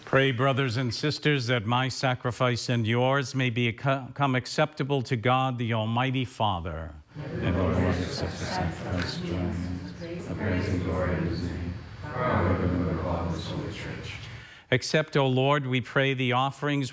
Pray, brothers and sisters, that my sacrifice and yours may become acceptable to God, the Almighty Father. And the Lord accept the sacrifice of the praise and glory of his name, for our good and the good of all his holy church. Accept, O Lord, we pray, the offerings